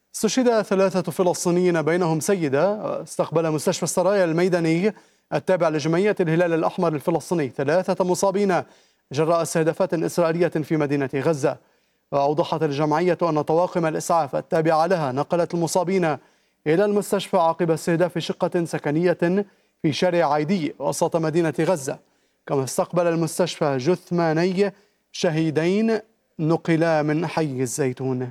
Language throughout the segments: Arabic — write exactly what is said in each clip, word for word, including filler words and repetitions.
استشهد ثلاثة فلسطينيين بينهم سيدة. استقبل مستشفى السرايا الميداني التابع لجمعية الهلال الأحمر الفلسطيني ثلاثة مصابين جراء استهدافات إسرائيلية في مدينة غزة. وأوضحت الجمعية أن طواقم الإسعاف التابعة لها نقلت المصابين إلى المستشفى عقب استهداف شقة سكنية في شارع عيدي وسط مدينة غزة. كما استقبل المستشفى جثماني شهيدين نقلا من حي الزيتون.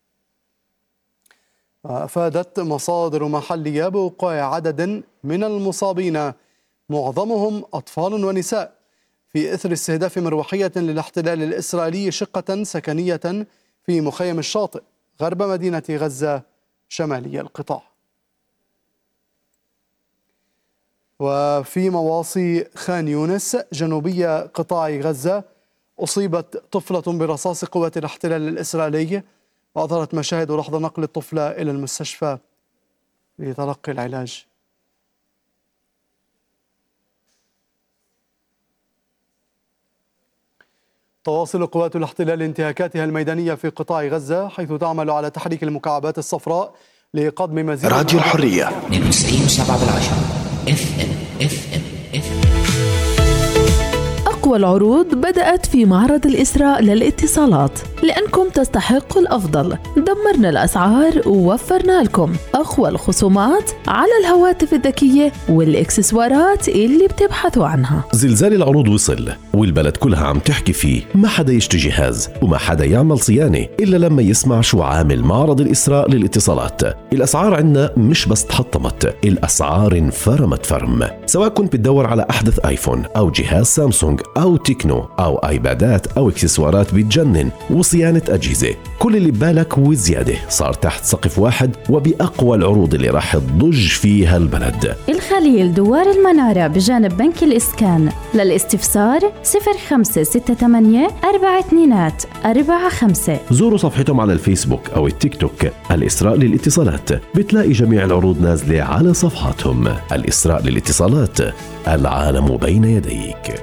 أفادت مصادر محلية بوقوع عدد من المصابين معظمهم أطفال ونساء في إثر استهداف مروحية للاحتلال الإسرائيلي شقة سكنية في مخيم الشاطئ غرب مدينة غزة شمالي القطاع. وفي مواصي خان يونس جنوبي قطاع غزة أصيبت طفلة برصاص قوات الاحتلال الإسرائيلي، وأظهرت مشاهد لحظة نقل الطفلة إلى المستشفى لتلقي العلاج. تواصل قوات الاحتلال انتهاكاتها الميدانية في قطاع غزة، حيث تعمل على تحريك المكعبات الصفراء لقضم مزيد. راديو الحرية اثنين وتسعين وسبعة بالعشرة اف ام اف ام اف ام. أقوى العروض بدأت في معرض الإسراء للاتصالات، لأنكم تستحقوا الأفضل. دمرنا الأسعار ووفرنا لكم أقوى الخصومات على الهواتف الذكية والإكسسوارات اللي بتبحثوا عنها. زلزال العروض وصل والبلد كلها عم تحكي فيه، ما حدا يشتري جهاز وما حدا يعمل صيانة إلا لما يسمع شو عامل معرض الإسراء للاتصالات. الأسعار عنا مش بس تحطمت، الأسعار انفرمت فرم. سواء كنت بتدور على أحدث آيفون أو جهاز سامسونج أو تكنو أو آيبادات أو إكسسوارات بتجنن وصيانة أجهزة، كل اللي ببالك وزيادة صار تحت سقف واحد وبأقوى العروض اللي راح تضج فيها البلد. الخليل دوار المنارة بجانب بنك الإسكان. للاستفسار صفر خمسة ستة ثمانية أربعة اثنين أربعة خمسة. زوروا صفحتهم على الفيسبوك أو التيك توك الإسراء للاتصالات، بتلاقي جميع العروض نازلة على صفحاتهم. الإسراء للاتصالات، العالم بين يديك.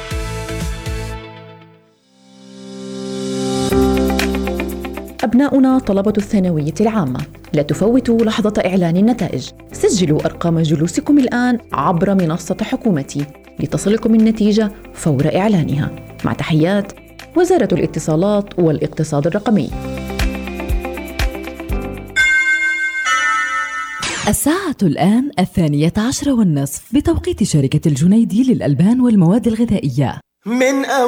أبناؤنا طلبة الثانوية العامة، لا تفوتوا لحظة إعلان النتائج. سجلوا أرقام جلوسكم الآن عبر منصة حكومتي لتصلكم النتيجة فور إعلانها. مع تحيات وزارة الاتصالات والاقتصاد الرقمي. الساعة الآن الثانية عشر والنصف بتوقيت شركة الجنيدي للألبان والمواد الغذائية. من